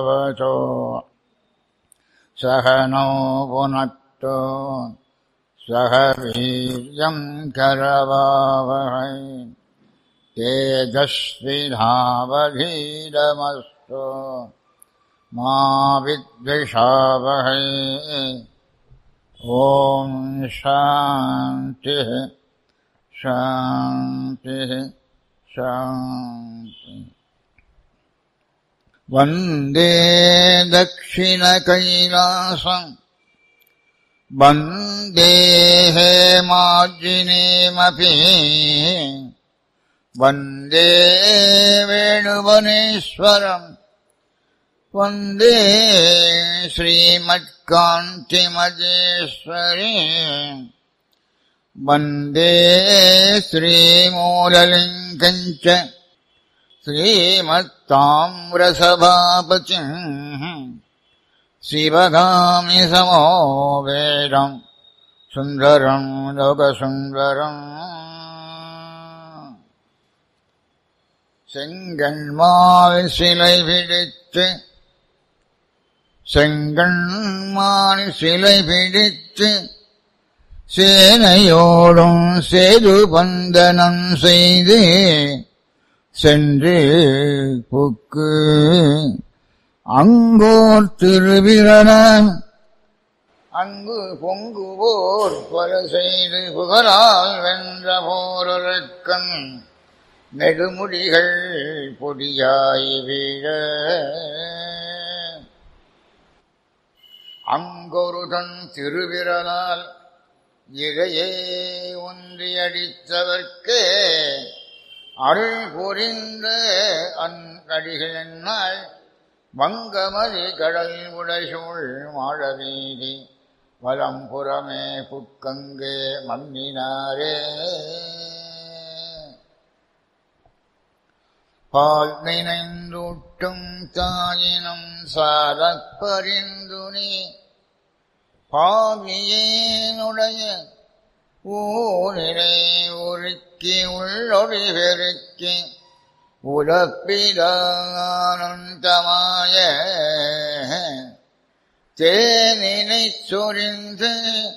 वचो सह नो पुनक्तो सह वीर्यं करवावहै तेजस्विनावधीतमस्तु मा विद्विषावहै। ओम शांति शांति शांति। वंदे दक्षिण कैलासं वंदे हेमार्जिनीमपि वंदे वेणुवनेश्वरम् वंदे श्रीमत्कान्तिमजेश्वरी वंदे श्रीमूललिङ्गञ्च श्रीमत्ताम्रसभापतिम् शिवगामि समो वेदम् सुन्दरम् लोकसुन्दरम् செங்கண்மால் சிலை பிடித்து செங்கண்மால் சிலை பிடித்து சேனையோடும் சேது பந்தனம் செய்து சென்று புக்கு அங்கோர் திருவிரணன் அங்கு பொங்குவோர் பல செய்து புகழால் வென்ற போரொருக்கன் நெடுமுடிகள் பொடியாய் வீழ அங்கொருதன் திருவிரலால் இழையே ஒன்றியடித்தவர்க்கே அருள் புரிந்த அன்கடிகள் வங்கமதி கடல் உடைசூழ் மாழவீதி வலம்புறமே புக்கங்கே மன்னினாரே. பால் நினைந்தூட்டும் தாயினம் சாரப் பரிந்துணி பாவியேனுடைய ஊரினை உருக்கி உள்ளொளி பெருக்கி உலப்பிலானந்தமாய தேனினைச் சொரிந்து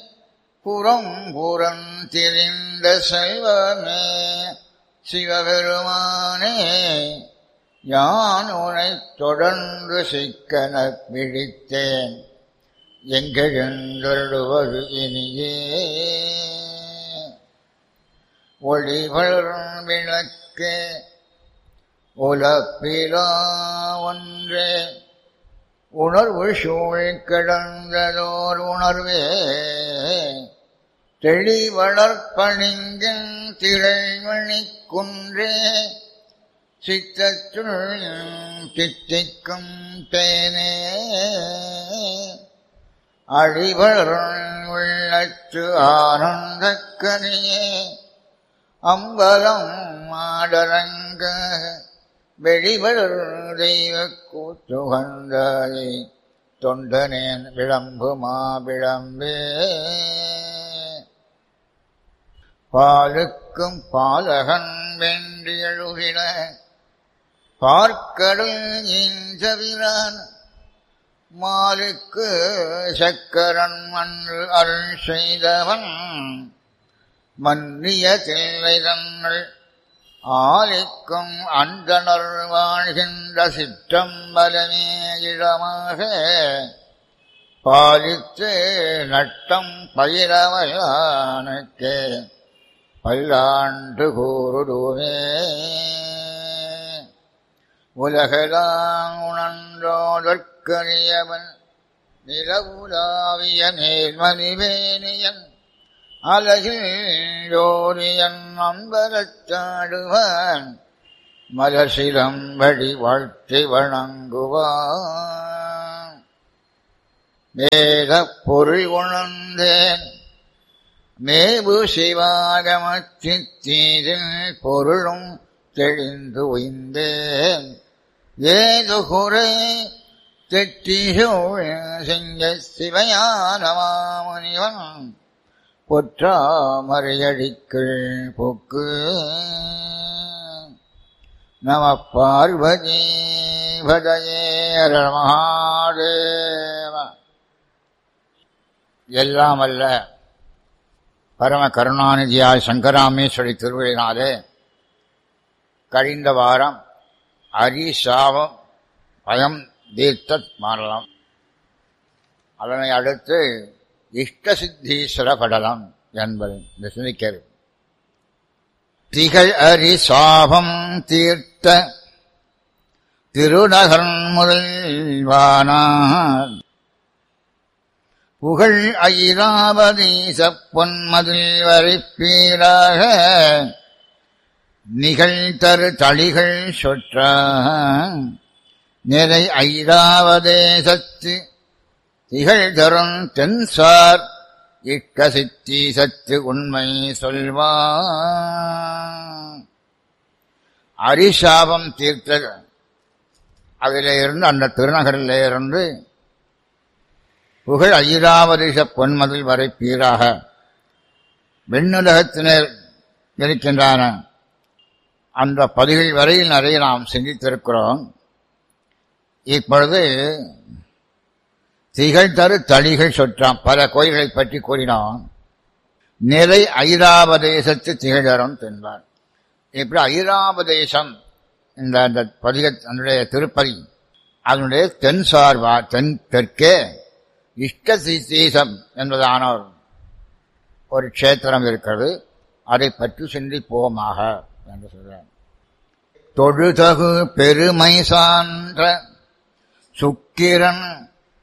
புறம் திரிந்த செல்வமே சிவபெருமானே, யான் உனைத் தொடர்ந்து சிக்கனப் பிடித்தேன் எங்கெழுந்தருளுவது இனியே. ஒளிவளரும் விளக்கே உலப்பிலா ஒன்றே உணர்வு சூழ் கிடந்ததோர் உணர்வே தெளிவளர்ப்பணிங்கின் திரைமணிக் குன்றே சித்தத்துள் தித்திக்கும் தேனே அழிவளர் உள்ளத்து ஆனந்தக்கனியே அம்பலம் மாடரங்க வெளிவளர் தெய்வக் கூத்துகந்தாயே தொண்டனேன் விளம்பு மாவிளம்பே. பாலுக்கும் பாலகன் வென்றியழுகிற பார்க்கடல் இஞ்சவிரான் மாலுக்கு சக்கரன் அன்று அருள் செய்தவன் மன்னிய தில்லை தங்கள் ஆலிக்கும் அந்தணர் வாழ்கின்ற சிற்றம்பலமே இடமாக பாலித்து நட்டம் பயிரவலானுக்கே பல்லாண்டு கூறுடுவே. உலகெல்லாம் உணர்ந்தோதற்கரியவன் நிலவுலாவிய மேல்மணிவேணியன் அலகில் ஜோதியன் அம்பலத்தாடுவான் மலசிலம்படி வாழ்த்தி வணங்குவான். வேதப் பொருள் உணர்ந்தேன் மேபு சிவாகமத்தித்தீரில் பொருளும் தெளிந்து உய்ந்தேன் ஏது குறை தெற்றிசோழ சிங்க சிவஞானமாமுனிவன் பொற்றாமரையடிக்குள் பொக்கு. நம பார்வதி பஜயே மகாதேவ. எல்லாம் அல்ல பரம கருணாநிதியாய் சங்கராமேஸ்வரி திருவிழினாலே கழிந்த வாரம் அரிசாபம் பயம் தீர்த்த மாறலாம். அதனை அடுத்து இஷ்ட சித்தீஸ்வர படலம் என்பது இந்த சிந்திக்கிறது. திகழ் அரிசாபம் தீர்த்த திருநகர் முதல்வானார் புகழ் ஐராவதீச பொன்மதில் வரைப்பீராக நிகழ்தரு தளிகள் சொற்ற நிறை ஐராவதேசத்து திகழ்தரும் தென்சார் இட்ட சித்தி சத்து உண்மை சொல்வான். அரிசாபம் தீர்த்தது அதிலே இருந்து அந்த திருநகரிலே இருந்து புகழ் ஐராவதீச பொன்மதில் வரை பீராக வெண்ணுலகத்தினர் இருக்கின்றன. அந்த பதிகள் வரையில் நிறைய நாம் சிந்தித்திருக்கிறோம். இப்பொழுது திகழ்தரு தளிகள் சொற்றாம் பல கோயில்களை பற்றி கூறினோம். நிறை ஐராவதேசத்து திகழ்தரும் தென்பார். இப்படி ஐராவதேசம் இந்த பதிக அதனுடைய திருப்பதி அதனுடைய தென் சார்பா தெற்கே இஷ்ட சித்தீசம் என்பதான ஒரு க்ஷேத்திரம் இருக்கிறது. அதை பற்றி சிந்திப்போமாக என்று சொல்றார். தொழுதகு பெருமை சான்ற சுக்கிரன்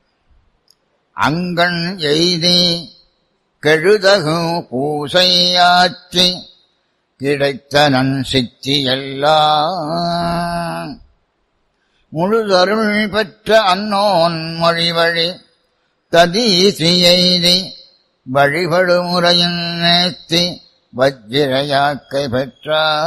அங்கண் எய்தி கெழுதகு பூசையாற்றி கிடைத்த நன் சித்தி எல்லாம் முழுதருள் பெற்ற அன்னோன் மொழிவழி ததீசி எய்தி வழிபடு முறையின் நேர்த்தி வஜ்ரயாக்கை பெற்ற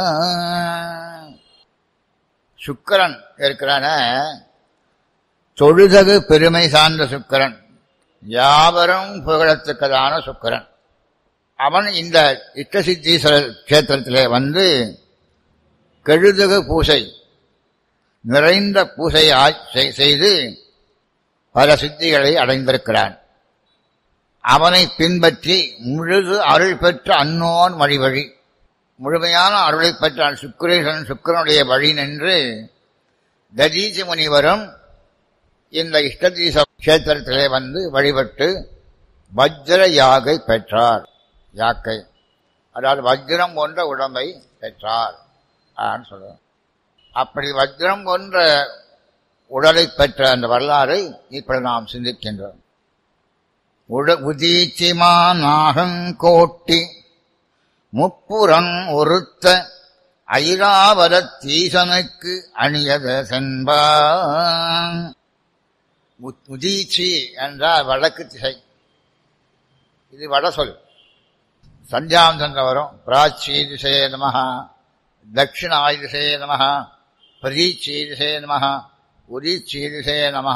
சுக்கிரன் இருக்கிறான தொழுதகு பெருமை சார்ந்த சுக்கிரன், யாவரும் புகழத்தக்கதான சுக்கிரன். அவன் இந்த இஷ்டசித்தீஸ்வரர் கஷேத்திரத்திலே வந்து கெழுதகு பூசை நிறைந்த பூசையை செய்து பல சித்திகளை அடைந்திருக்கிறான். அவனை பின்பற்றி முழுது அருள் பெற்ற அன்னோன் வழிவழி முழுமையான அருளை பெற்ற சுக்கிரனுடைய வழி நின்று ததீசி முனிவரும் இந்த இஷ்டதீச கஷேத்திரத்திலே வந்து வழிபட்டு வஜ்ர யாகை பெற்றார். யாக்கை அதாவது வஜ்ரம் போன்ற உடம்பை பெற்றார் சொல்றார். அப்படி வஜ்ரம் போன்ற உடலை பெற்ற அந்த வரலாறை இப்படி நாம் சிந்திக்கின்றோம். உதீச்சிமா நாகங்கோட்டி முப்புறம் ஒருத்த ஐராவத தீசனுக்கு அணியத சென்பான். உதீச்சி என்றால் வடக்கு திசை. இது வட சொல். சந்தியாவந்தங்க வரும். பிராச்சி திசையே நமஹ, தட்சிணாய திசையே நமஹ, பிரதீச்சி திசையே நமஹ, உதீச்சி திசையே நமஹ.